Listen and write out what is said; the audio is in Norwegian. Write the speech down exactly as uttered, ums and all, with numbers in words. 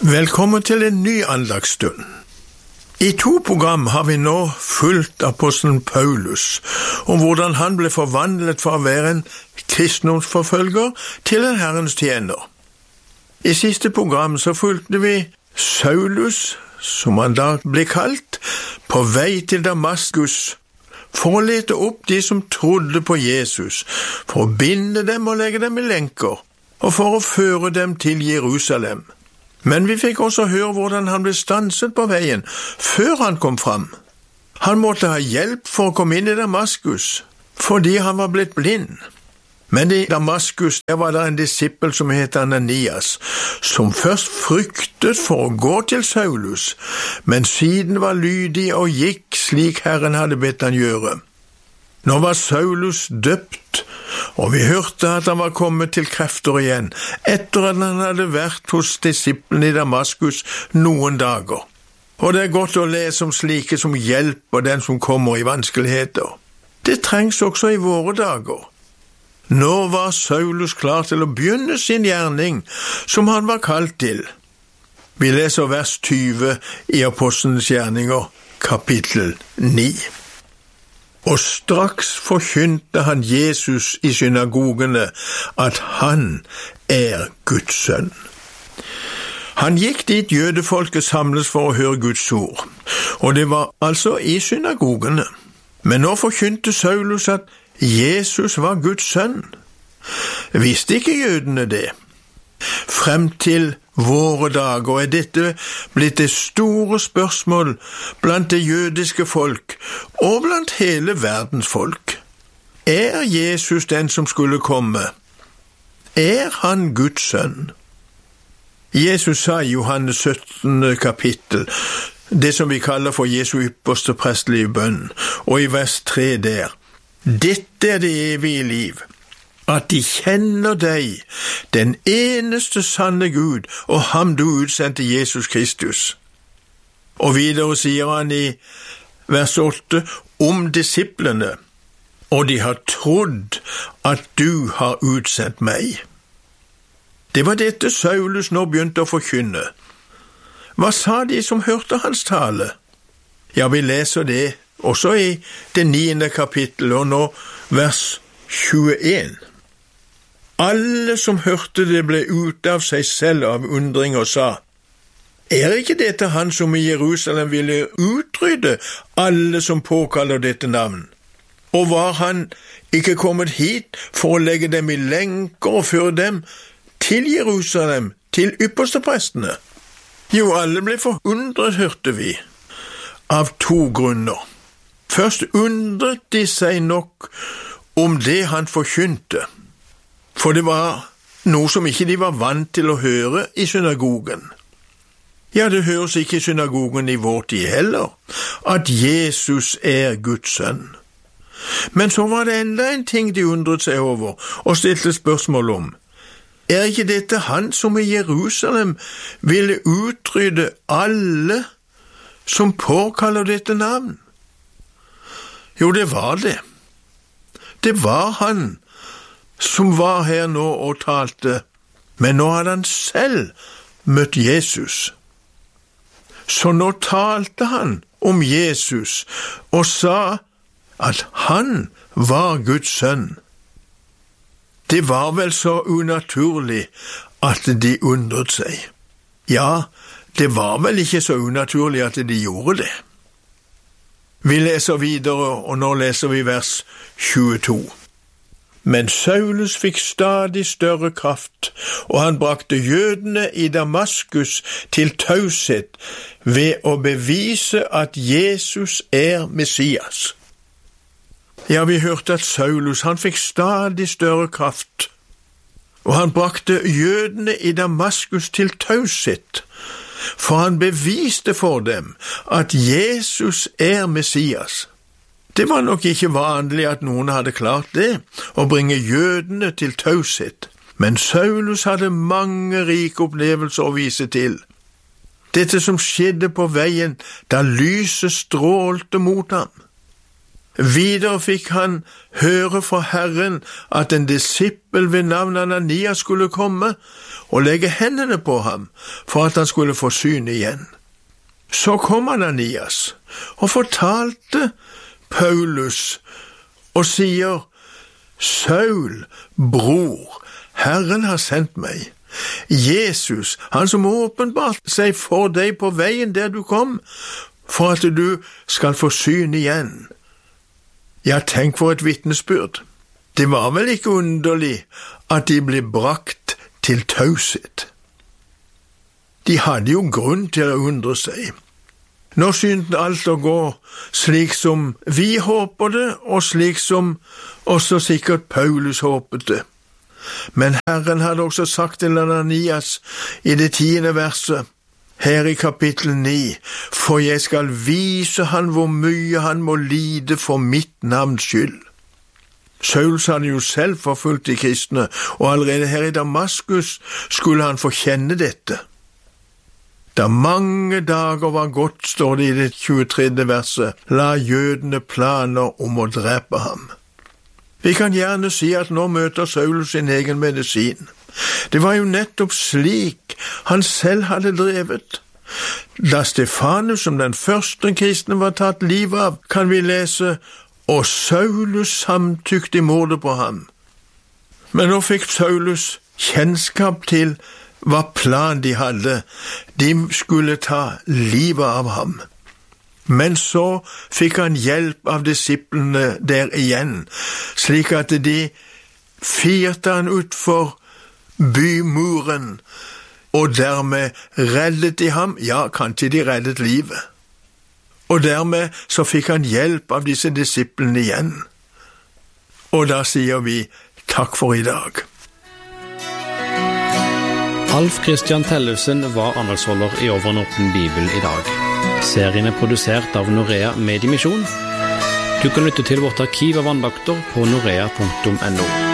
Velkommen til en ny andagsstund. I to program har vi nå fulgt apostelen Paulus om hvordan han ble forvandlet fra å være en kristendomsforfølger til en Herrens tjener. I siste program så fulgte vi Saulus, som han da ble kalt, på vei til Damaskus for å lete opp de som trodde på Jesus, for å binde dem og legge dem i lenker, og for å føre dem til Jerusalem. Men vi fikk også høre hvordan han ble stanset på veien før han kom fram. Han måtte ha hjelp for å komme inn i Damaskus, fordi han var blitt blind. Men i Damaskus der var det en disippel som het Ananias, som først fryktet for å gå til Saulus, men siden var lydig og gikk slik Herren hadde bedt han gjøre. Nå var Saulus døpt, og vi hørte at han var kommet til krefter igjen, etter at han hadde vært hos disiplene i Damaskus noen dager. Og det er godt å lese om slike som hjelper den som kommer i vanskeligheter. Det trengs også i våre dager. Nå var Saulus klar til å begynne sin gjerning, som han var kalt til. Vi leser vers tyve i Apostelens gjerninger, kapittel ni. Og straks forkynte han Jesus i synagogene at han er Guds sønn. Han gikk dit jødefolket samles for å høre Guds ord, og det var altså i synagogene. Men nå forkynte Saulus at Jesus var Guds sønn. Visste ikke jødene det? Frem til våre dager er dette blitt det store spørsmål blant det jødiske folk og blant hele verdens folk. Er Jesus den som skulle komme? Er han Guds sønn? Jesus sa i Johannes syttende kapittel, det som vi kaller for Jesu ypperste prestelige bønn, og i vers tre der: Dette er det evige liv, at de kjenner deg, den eneste sanne Gud, og ham du utsendte Jesus Kristus. Og videre sier han i vers åtte om disiplene, og de har trodd at du har utsendt meg. Det var dette Saulus nå begynte å forkynne. Hva sa de som hørte hans tale? Ja, vi leser det også i det niende kapittel, og nå vers tjueen. Alle som hørte det ble ute av seg selv av undring og sa: Er ikke dette han som i Jerusalem ville utrydde alle som påkaller dette navn? Og var han ikke kommet hit for å legge dem i lenker og føre dem til Jerusalem, til yppersteprestene? Jo, alle ble forundret, hørte vi, av to grunner. Først undret de seg nok om det han forkynte, for det var noe som ikke de var vant til å høre i synagogen. Ja, det høres ikke i synagogen i vår tid heller, at Jesus er Guds sønn. Men så var det enda en ting de undret seg over og stilte spørsmål om. Er ikke dette han som i Jerusalem ville utrydde alle som påkaller dette navn? Jo, det var det. Det var han som var her nå og talte, men nå hadde han selv møtt Jesus. Så nå talte han om Jesus og sa at han var Guds sønn. Det var vel så unaturlig at de undret seg. Ja, det var vel ikke så unaturlig at de gjorde det. Vi leser videre, og nå leser vi vers tjueto. Men Saulus fikk stadig større kraft, og han brakte jødene i Damaskus til taushet ved å bevise at Jesus er Messias. Ja, vi hørte at Saulus, han fikk stadig større kraft, og han brakte jødene i Damaskus til taushet, for han beviste for dem at Jesus er Messias. Det var nok ikke vanlig at noen hadde klart det, å bringe jødene til taushet, men Saulus hadde mange rike opplevelser å vise til. Dette som skjedde på veien da lyset strålte mot ham. Videre fikk han høre fra Herren at en disippel ved navn Ananias skulle komme og legge hendene på ham for at han skulle få syn igjen. Så kom Ananias og fortalte Paulus og sier, Saul, bror, Herren har sendt meg. Jesus, han som åpenbart seg for deg på veien der du kom, for at du skal få syn igjen. Ja, tenk for et vitnesbyrd. Det var vel ikke underlig at de ble brakt til taushet. De hadde jo grunn til å undre seg. Nå syntes alt å gå slik som vi håper det, og slik som også sikkert Paulus håpet det. Men Herren hadde også sagt til Ananias i det tiende verset, her i kapittel ni, for jeg skal vise han hvor mye han må lide for mitt navns skyld. Saul hadde jo selv forfulgt de kristne, og allerede her i Damaskus skulle han få kjenne dette. Da mange dager var gått, står det i det tjuetredje verset, la jødene planer om å drepe ham. Vi kan gjerne si at nå møter Saul sin egen medisin. Det var jo nettopp slik han selv hadde drevet. Da Stefanus som den første kristne var tatt livet av, kan vi lese, og Saulus samtykte i mordet på ham. Men nå fikk Saulus kjennskap til hva plan de hadde. De skulle ta livet av ham. Men så fikk han hjelp av disiplene der igjen, slik at de firte han utfor bymuren, og dermed reddet de ham, ja, kanskje de reddet livet. Og dermed så fikk han hjelp av disse disiplene igjen. Og da sier vi takk for i dag. Alf Christian Tellefsen var andagsholder i Over en åpen bibel i dag. Serien er produsert av Norea Mediemisjon. Du kan lytte til vårt arkiv av andakter på norea punktum no.